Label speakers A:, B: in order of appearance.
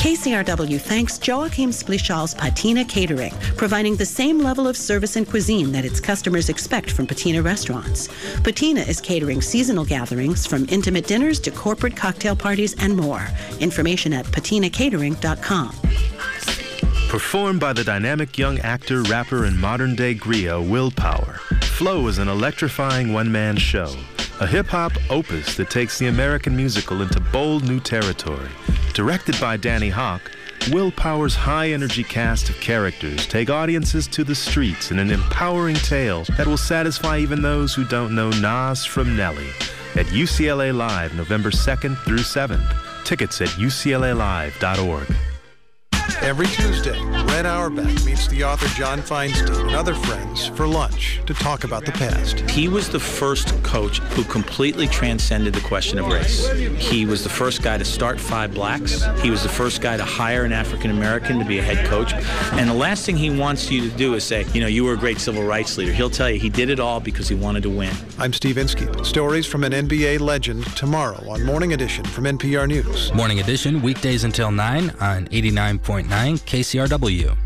A: KCRW thanks Joachim Splichal's Patina Catering, providing the same level of service and cuisine that its customers expect from Patina restaurants. Patina is catering seasonal gatherings from intimate dinners to corporate cocktail parties and more. Information at patinacatering.com.
B: Performed by the dynamic young actor, rapper, and modern-day griot Willpower, Flow is an electrifying one-man show, a hip-hop opus that takes the American musical into bold new territory. Directed by Danny Hawk, Willpower's high-energy cast of characters take audiences to the streets in an empowering tale that will satisfy even those who don't know Nas from Nelly. At UCLA Live, November 2nd through 7th. Tickets at uclalive.org.
C: Every Tuesday, Red Auerbach meets the author John Feinstein and other friends for lunch to talk about the past.
D: He was the first coach who completely transcended the question of race. He was the first guy to start 5 blacks. He was the first guy to hire an African American to be a head coach. And the last thing he wants you to do is say, you were a great civil rights leader. He'll tell you he did it all because he wanted to win.
C: I'm Steve Inskeep. Stories from an NBA legend tomorrow on Morning Edition from NPR News.
E: Morning Edition, weekdays until 9 on 89.9 KCRW.